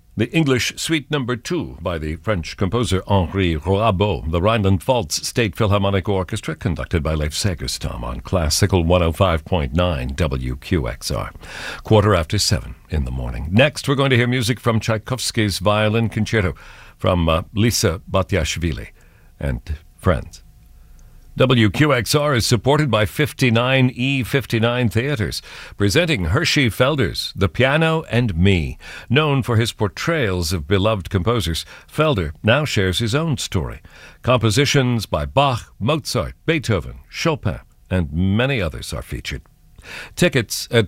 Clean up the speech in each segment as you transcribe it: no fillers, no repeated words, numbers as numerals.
The English Suite No. 2 by the French composer Henri Rouabeau, the Rhineland-Pfalz State Philharmonic Orchestra, conducted by Leif Segerstam on Classical 105.9 WQXR. 7:15 in the morning. Next, we're going to hear music from Tchaikovsky's Violin Concerto from Lisa Batiashvili and friends. WQXR is supported by 59E59 Theaters, presenting Hershey Felder's The Piano and Me. Known for his portrayals of beloved composers, Felder now shares his own story. Compositions by Bach, Mozart, Beethoven, Chopin, and many others are featured. Tickets at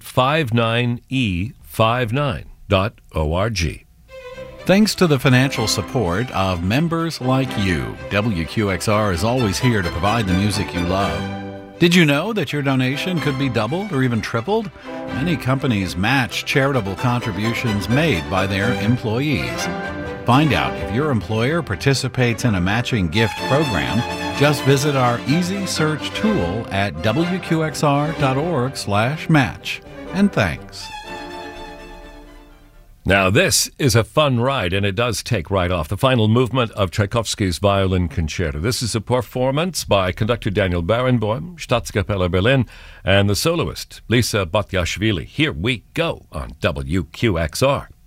59E59.org. Thanks to the financial support of members like you, WQXR is always here to provide the music you love. Did you know that your donation could be doubled or even tripled? Many companies match charitable contributions made by their employees. Find out if your employer participates in a matching gift program. Just visit our easy search tool at wqxr.org/match. And thanks. Now, this is a fun ride, and it does take right off. The final movement of Tchaikovsky's Violin Concerto. This is a performance by conductor Daniel Barenboim, Staatskapelle Berlin, and the soloist Lisa Batiashvili. Here we go on WQXR.